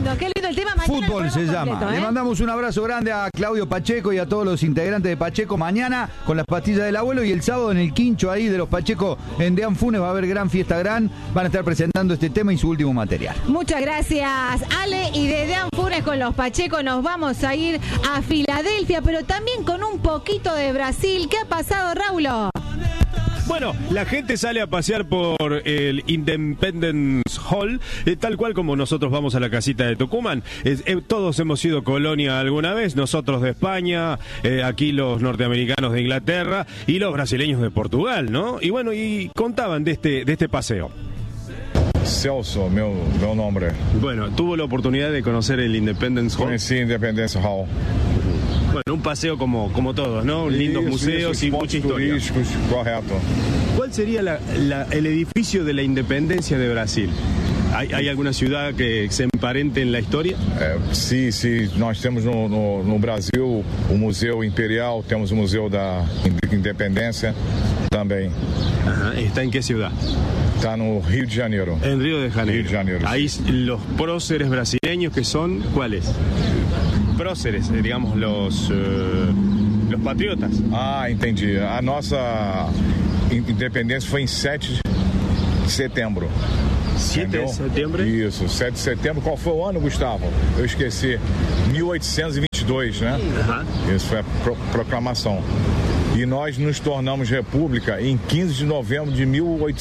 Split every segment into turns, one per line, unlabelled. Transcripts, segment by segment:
qué lindo el tema. Mañana
Fútbol se llama.
completo,
Le mandamos un abrazo grande a Claudio Pacheco y a todos los integrantes de Pacheco mañana con las pastillas del abuelo, y el sábado en el quincho ahí de los Pacheco en Dean Funes va a haber gran fiesta gran. Van a estar presentando este tema y su último material.
Muchas gracias, Ale. Y de Dean Funes con los Pacheco nos vamos a ir a Filadelfia, pero también con un poquito de Brasil. ¿Qué ha pasado, Raulo?
Bueno, la gente sale a pasear por el Independence Hall, tal cual como nosotros vamos a la casita de Tucumán. Todos hemos sido colonia alguna vez, nosotros de España, aquí los norteamericanos de Inglaterra y los brasileños de Portugal, ¿no? Y bueno, y contaban de este paseo.
Celso, meu nombre.
Bueno, tuvo la oportunidad de conocer el Independence Hall.
Conheci Independence Hall.
Bueno, un paseo como todos, ¿no? Lindos museos y mucha historia.
Turísticos, correto.
¿Cuál sería el edificio de la independencia de Brasil? ¿Hay alguna ciudad que se emparente en la historia?
Sim, nós temos no Brasil o Museu Imperial, temos o Museu da Independência também.
Ajá. ¿Está en qué ciudad?
Está no Rio de Janeiro.
En Río de Janeiro.
Rio de Janeiro.
Ahí los próceres brasileños, que son, ¿cuáles? Próceres, digamos, los patriotas.
Ah, entendi. A nossa independência foi em 7 de setembro.
7 de septiembre.
Isso, 7 de setembro. Qual foi o ano, Gustavo? Eu esqueci. 1822, né?
Ajá.
Isso foi a proclamação. E nós nos tornamos república em 15 de novembro de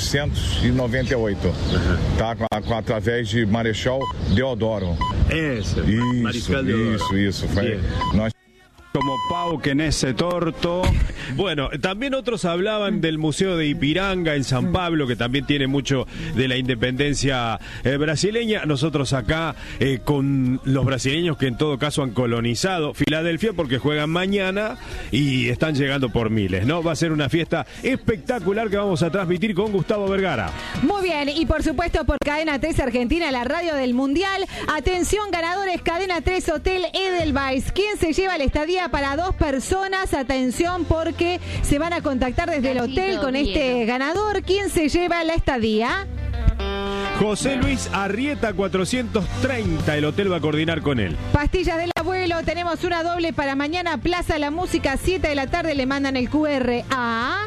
1898, tá? Através de Marechal Deodoro.
Eso, Mariscal Deodoro.
Isso. Foi, nós...
Como Pau que en ese torto.
Bueno, también otros hablaban del Museo de Ipiranga en San Pablo, que también tiene mucho de la independencia brasileña. Nosotros acá con los brasileños que en todo caso han colonizado Filadelfia, porque juegan mañana y están llegando por miles, ¿no? Va a ser una fiesta espectacular que vamos a transmitir con Gustavo Vergara.
Muy bien, y por supuesto por Cadena 3 Argentina, la radio del Mundial. Atención, ganadores, Cadena 3 Hotel Edelweiss. ¿Quién se lleva la estadía para 2 personas? Atención, porque se van a contactar desde el hotel con este ganador. ¿Quién se lleva la estadía?
José Luis Arrieta 430, el hotel va a coordinar con él.
Pastillas del abuelo, tenemos una doble para mañana, Plaza La Música, 7 de la tarde, le mandan el QR a...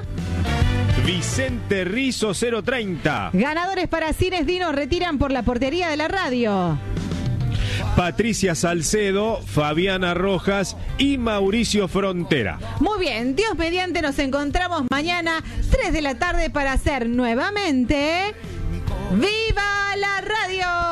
Vicente Rizo 030.
Ganadores para Cines Dino retiran por la portería de la radio.
Patricia Salcedo, Fabiana Rojas y Mauricio Frontera.
Muy bien, Dios mediante, nos encontramos mañana 3 de la tarde para hacer nuevamente ¡Viva la Radio!